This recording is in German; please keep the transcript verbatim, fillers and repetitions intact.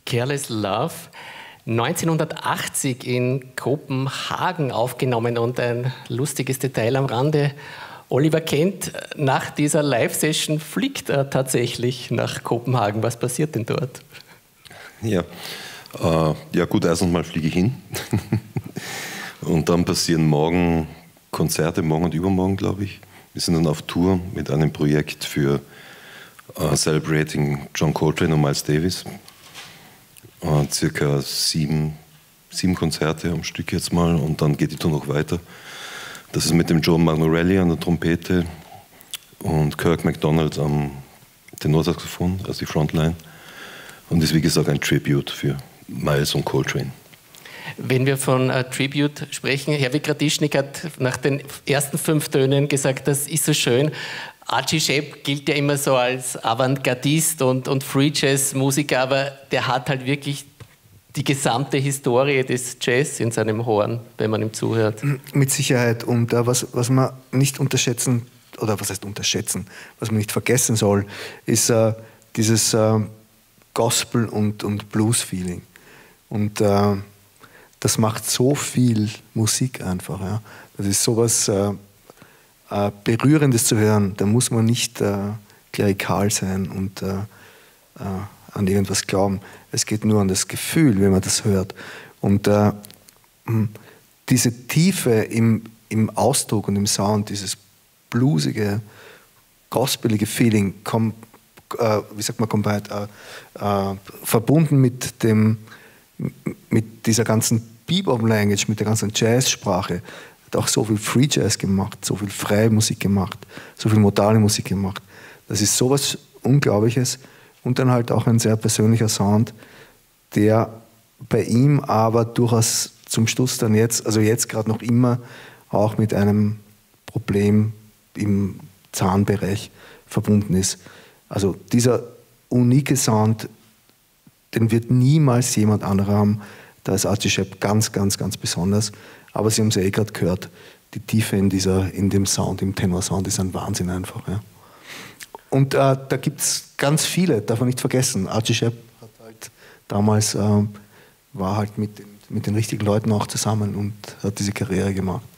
Careless Love, neunzehnhundertachtzig in Kopenhagen aufgenommen und ein lustiges Detail am Rande. Oliver Kent nach dieser Live-Session fliegt er tatsächlich nach Kopenhagen. Was passiert denn dort? Ja, äh, ja gut, erstens mal fliege ich hin. Und dann passieren morgen Konzerte, morgen und übermorgen, glaube ich. Wir sind dann auf Tour mit einem Projekt für uh, Celebrating John Coltrane und Miles Davis. Uh, circa sieben, sieben Konzerte am Stück jetzt mal und dann geht die Tour noch weiter. Das ist mit dem Joe Magnorelli an der Trompete und Kirk MacDonald am Tenorsaxophon, also die Frontline. Und ist wie gesagt ein Tribute für Miles und Coltrane. Wenn wir von uh, Tribute sprechen, Herwig Gradišnik hat nach den ersten fünf Tönen gesagt, das ist so schön. Archie Shepp gilt ja immer so als Avantgardist und, und Free Jazz Musiker, aber der hat halt wirklich die gesamte Historie des Jazz in seinem Horn, wenn man ihm zuhört. Mit Sicherheit. Und uh, was, was man nicht unterschätzen, oder was heißt unterschätzen, was man nicht vergessen soll, ist uh, dieses uh, Gospel- und, und Blues-Feeling. Und uh, das macht so viel Musik einfach. Ja. Das ist sowas uh, uh, Berührendes zu hören. Da muss man nicht uh, klerikal sein und uh, uh, an irgendwas glauben. Es geht nur an das Gefühl, wenn man das hört. Und äh, diese Tiefe im, im Ausdruck und im Sound, dieses bluesige, gospelige Feeling, kom, äh, wie sagt man, komplett, äh, äh, verbunden mit, dem, mit dieser ganzen Bebop-Language, mit der ganzen Jazzsprache, hat auch so viel Free Jazz gemacht, so viel freie Musik gemacht, so viel modale Musik gemacht. Das ist sowas Unglaubliches. Und dann halt auch ein sehr persönlicher Sound, der bei ihm aber durchaus zum Schluss dann jetzt, also jetzt gerade noch immer, auch mit einem Problem im Zahnbereich verbunden ist. Also dieser unike Sound, den wird niemals jemand anderer haben. Da ist Archie Shepp ganz, ganz, ganz besonders. Aber Sie haben es ja eh gerade gehört, die Tiefe in, dieser, in dem Sound, im Tenor-Sound ist ein Wahnsinn einfach. Ja. Und äh, da gibt es ganz viele, darf man nicht vergessen. Archie Shepp hat halt damals, äh, war halt mit, mit den richtigen Leuten auch zusammen und hat diese Karriere gemacht.